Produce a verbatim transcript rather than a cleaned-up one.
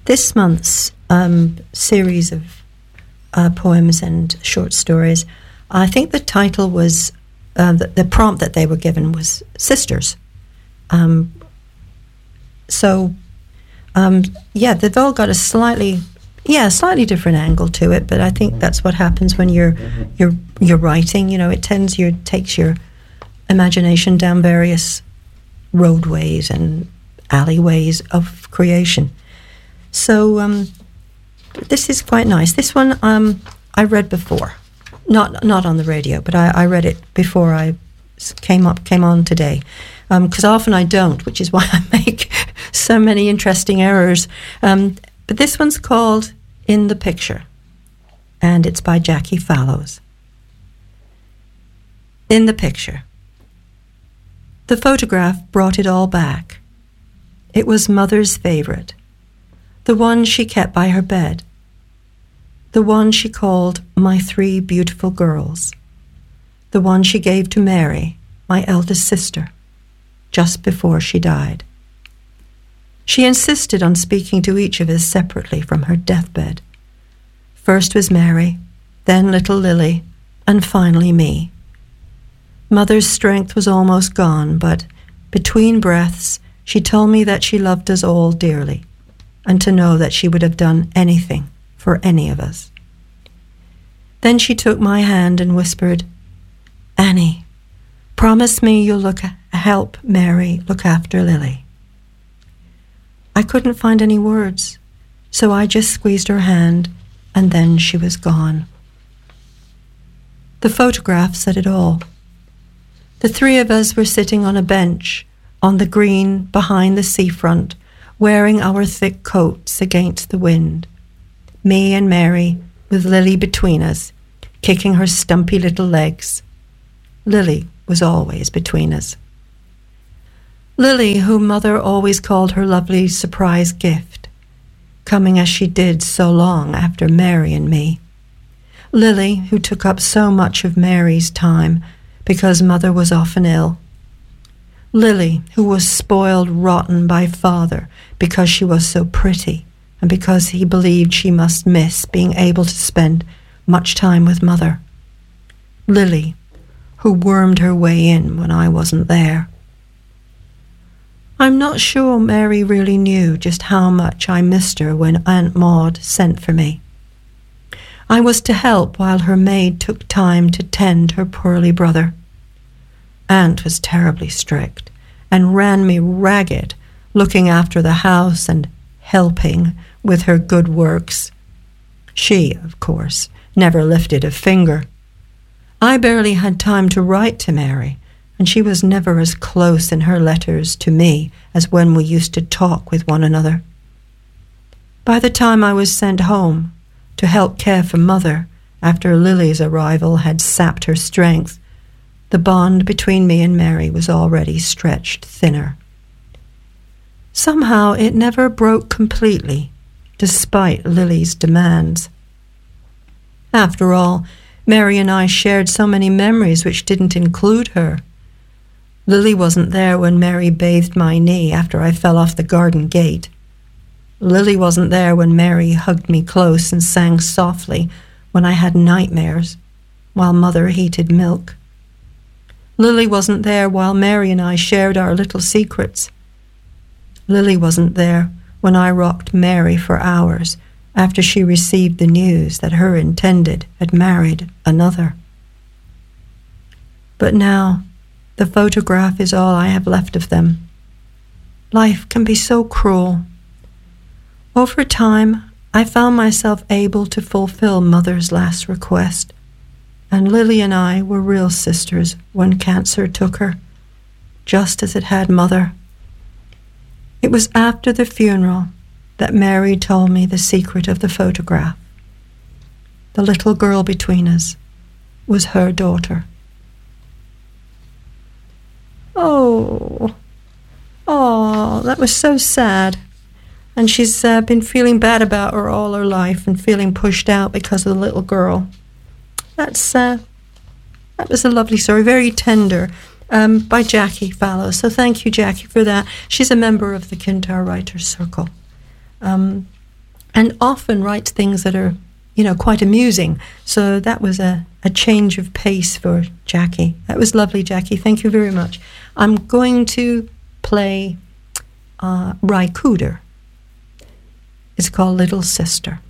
This month's um, series of uh, poems and short stories, I think the title was, uh, the, the prompt that they were given was Sisters. Um, so, um, yeah, they've all got a slightly, yeah, slightly different angle to it, but I think that's what happens when you're you're you're writing. You know, it tends your takes your imagination down various roadways and alleyways of creation. So um, this is quite nice. This one um, I read before, not not on the radio, but I, I read it before I came up came on today, because um, often I don't, which is why I make so many interesting errors. Um, but this one's called In the Picture, and it's by Jackie Fallows. In the picture. The photograph brought it all back. It was Mother's favorite, the one she kept by her bed, the one she called my three beautiful girls, the one she gave to Mary, my eldest sister, just before she died. She insisted on speaking to each of us separately from her deathbed. First was Mary, then little Lily, and finally me. Mother's strength was almost gone, but between breaths, she told me that she loved us all dearly, and to know that she would have done anything for any of us. Then she took my hand and whispered, Annie, promise me you'll look help Mary look after Lily. I couldn't find any words, so I just squeezed her hand, and then she was gone. The photograph said it all. The three of us were sitting on a bench on the green behind the seafront, wearing our thick coats against the wind. Me and Mary, with Lily between us, kicking her stumpy little legs. Lily was always between us. Lily, whom Mother always called her lovely surprise gift, coming as she did so long after Mary and me. Lily, who took up so much of Mary's time because Mother was often ill. Lily, who was spoiled rotten by Father because she was so pretty and because he believed she must miss being able to spend much time with Mother. Lily, who wormed her way in when I wasn't there. I'm not sure Mary really knew just how much I missed her when Aunt Maud sent for me. I was to help while her maid took time to tend her poorly brother. Aunt was terribly strict and ran me ragged, looking after the house and helping with her good works. She, of course, never lifted a finger. I barely had time to write to Mary, and she was never as close in her letters to me as when we used to talk with one another. By the time I was sent home to help care for Mother after Lily's arrival had sapped her strength, the bond between me and Mary was already stretched thinner. Somehow it never broke completely, despite Lily's demands. After all, Mary and I shared so many memories which didn't include her. Lily wasn't there when Mary bathed my knee after I fell off the garden gate. Lily wasn't there when Mary hugged me close and sang softly when I had nightmares, while Mother heated milk. Lily wasn't there while Mary and I shared our little secrets. Lily wasn't there when I rocked Mary for hours after she received the news that her intended had married another. But now, the photograph is all I have left of them. Life can be so cruel. Over time, I found myself able to fulfill Mother's last request, and Lily and I were real sisters when cancer took her, just as it had Mother. It was after the funeral that Mary told me the secret of the photograph. The little girl between us was her daughter. Oh, oh, that was so sad. And she's uh, been feeling bad about her all her life and feeling pushed out because of the little girl. That's uh, that was a lovely story, very tender, um, by Jackie Fallows. So thank you, Jackie, for that. She's a member of the Kintyre Writers Circle. Um, and often writes things that are, you know, quite amusing. So that was a, a change of pace for Jackie. That was lovely, Jackie. Thank you very much. I'm going to play uh, Ry Cooder. It's called Little Sister.